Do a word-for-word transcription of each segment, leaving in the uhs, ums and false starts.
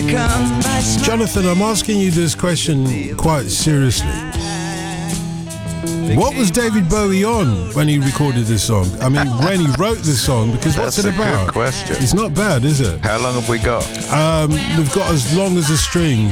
Jonathan, I'm asking you this question quite seriously. What was David Bowie on when he recorded this song? I mean, when he wrote this song, because That's what's it a about? Good question. It's not bad, is it? How long have we got? Um, we've got as long as a string.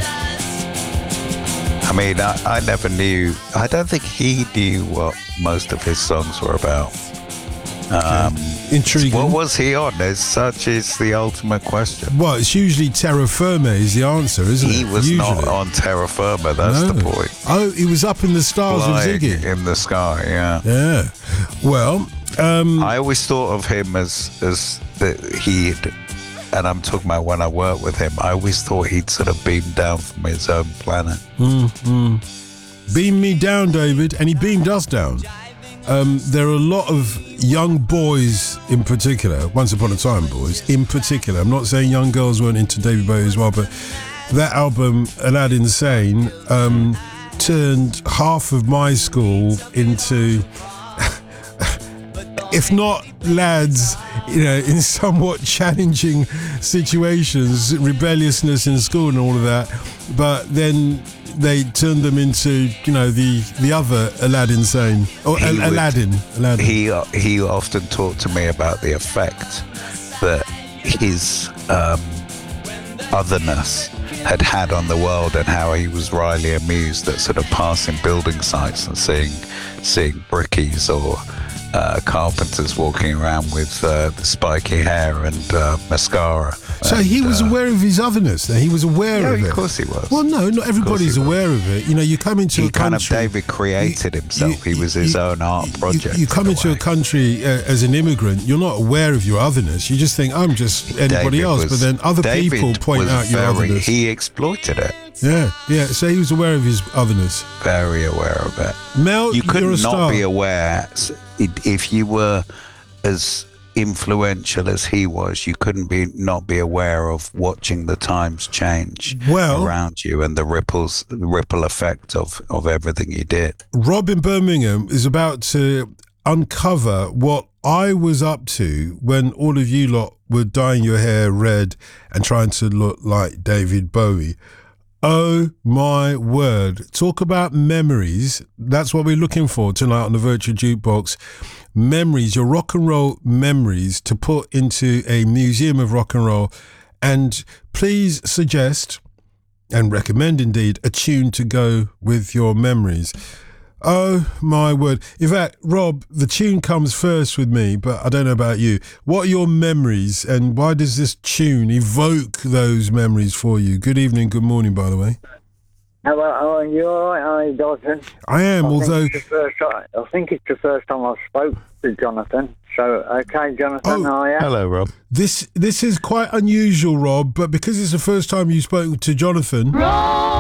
I mean, I, I never knew. I don't think he knew what most of his songs were about. Um, Intriguing. What was he on? As such is the ultimate question. Well, it's usually Terra Firma is the answer, isn't He it? was Usually. not on Terra Firma. That's No. the point. Oh, he was up in the stars Flying with Ziggy. in the sky. Yeah. Yeah. Well, um, I always thought of him as as that he'd, and I'm talking about when I worked with him. I always thought he'd sort of beamed down from his own planet. mm, mm. Beam me down, David, and he beamed us down. Um, there are a lot of young boys in particular, once upon a time boys in particular. I'm not saying young girls weren't into David Bowie as well, but that album, Aladdin Sane, um, turned half of my school into, if not lads, you know, in somewhat challenging situations, rebelliousness in school and all of that. But then they turned them into, you know, the the other Aladdin Sane. Or Al- would- Aladdin. Aladdin. He uh, he often talked to me about the effect that his um, otherness had had on the world, and how he was wryly amused at sort of passing building sites and seeing seeing brickies or uh, carpenters walking around with uh, spiky hair and uh, mascara. So and, he was uh, aware of his otherness. Then he was aware Yeah, of it. of course he was. Well, no, not everybody's he was. aware of it. You know, you come into He a kind of country. David created you- himself. you- he was his you- own art you- project. You, come in a into a way. country uh, as an immigrant. You're not aware of your otherness. You just think I'm just anybody David else. was- but then other David people point was out your very, otherness. He exploited it. Yeah, yeah. So he was aware of his otherness. Very aware of it. Mel, You could you're a not star. be aware s- if you were as influential as he was. You couldn't be not be aware of watching the times change Well- around you and the ripples, the ripple effect of of everything you did. Rob in Birmingham is about to uncover what I was up to when all of you lot were dyeing your hair red and trying to look like David Bowie. Oh my word. Talk about memories. That's what we're looking for tonight on the Virtual Jukebox. Memories, your rock and roll memories to put into a museum of rock and roll. And please suggest and recommend indeed a tune to go with your memories. Oh my word. In fact, Rob, the tune comes first with me, but I don't know about you. What are your memories and why does this tune evoke those memories for you? Good evening, good morning, by the way. Hello, are you all right, are you, Dalton? I am, I although... Think it's the first time, I think it's the first time I've spoke to Jonathan. So, okay, Jonathan, Oh, how are you? Hello, Rob. This this is quite unusual, Rob, but because it's the first time you spoke to Jonathan...